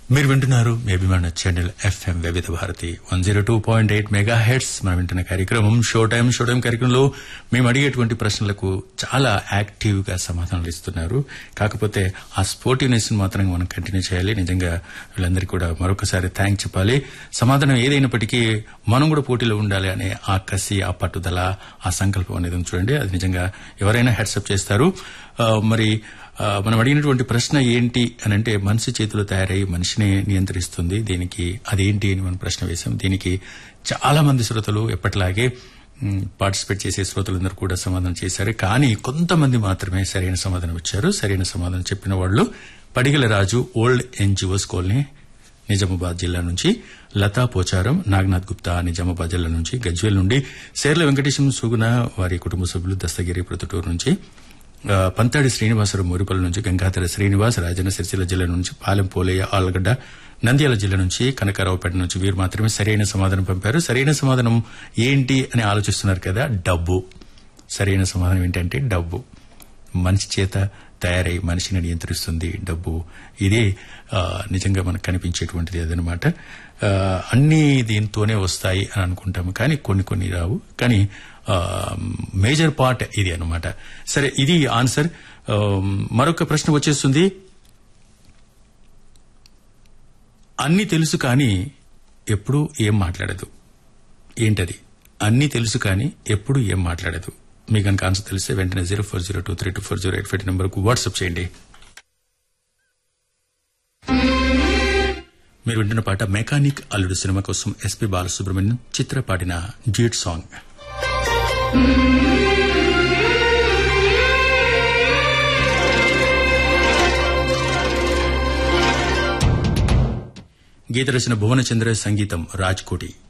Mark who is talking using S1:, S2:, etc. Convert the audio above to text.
S1: మీరు వింటున్నారు మీ అభిమాన ఛానల్ ఎఫ్ఎం వివిధ భారతి 102.8 మెగాహెర్ట్జ్. మనం వింటున్న కార్యక్రమం షో టైం కార్యక్రమంలో మేము అడిగేటువంటి ప్రశ్నలకు చాలా యాక్టివ్ గా సమాధానాలు ఇస్తున్నారు. కాకపోతే ఆ స్పోర్టివ్నెస్ మాత్రం మనం కంటిన్యూ చేయాలి. నిజంగా వీళ్ళందరికీ కూడా మరొకసారి థ్యాంక్స్ చెప్పాలి. సమాధానం ఏదైనప్పటికీ మనం కూడా పోటీలో ఉండాలి అనే ఆ కసి, ఆ పట్టుదల, ఆ సంకల్పం అనేది చూడండి. అది నిజంగా ఎవరైనా హెడ్సప్ చేస్తారు. మరి మనం అడిగినటువంటి ప్రశ్న ఏంటి అని అంటే, మనిషి చేతిలో తయారై మనిషిని నియంత్రిస్తుంది, దీనికి అదేంటి అని మనం ప్రశ్న వేశాం. దీనికి చాలా మంది శ్రోతలు ఎప్పటిలాగే పార్టిసిపేట్ చేసే శ్రోతలందరూ కూడా సమాధానం చేశారు. కానీ కొంతమంది మాత్రమే సరైన సమాధానం ఇచ్చారు. సరైన సమాధానం చెప్పిన వాళ్ళు పడిగల రాజు, ఓల్డ్ ఎన్జిఓస్ కాలనీ, నిజామాబాద్ జిల్లా నుంచి, లతా పోచారం, నాగనాథ్ గుప్తా, నిజామాబాద్ జిల్లా నుంచి, గజ్వేల్ నుండి సేర్ల వెంకటేశం సుగుణ వారి కుటుంబ సభ్యులు, దస్తగిరి ప్రొద్దుటూరు నుంచి, పంతాడి శ్రీనివాసరావు మురిపల్లి నుంచి, గంగాధర శ్రీనివాస్ రాజన్న సిరిసిల్ల జిల్లా నుంచి, పాలెం పోలయ్య ఆలగడ్డ నంద్యాల జిల్లా నుంచి, కనకారావుపేట నుంచి వీరు మాత్రమే సరైన సమాధానం పంపారు. సరైన సమాధానం ఏంటి అని ఆలోచిస్తున్నారు కదా, డబ్బు. సరైన సమాధానం ఏంటంటే డబ్బు. మనిషి చేత తయారై మనిషిని నియంత్రిస్తుంది డబ్బు. ఇదే నిజంగా మనకు కనిపించేటువంటిది అదనమాట. అన్ని దీంతోనే వస్తాయి అని అనుకుంటాము, కానీ కొన్ని రావు. కానీ మేజర్ పార్ట్ ఇది అనమాట. సరే, ఇది ఆన్సర్. మరొక ప్రశ్న వచ్చేస్తుంది. అన్ని తెలుసు కానీ ఎప్పుడు ఏం మాట్లాడదు. ఏంటది? అన్ని తెలుసు కానీ ఎప్పుడు ఏం మాట్లాడదు. మీకు కనుక ఆన్సర్ తెలిస్తే వెంటనే 0402324085 నెంబర్కు వాట్సాప్ చేయండి. మీరు వింటున్న పాట మెకానిక్ అల్లుడు సినిమా కోసం ఎస్పీ బాలసుబ్రహ్మణ్యం చిత్ర పాడిన డ్యూట్ సాంగ్. గీత రచన భువనచంద్ర, సంగీతం రాజ్ కోటి.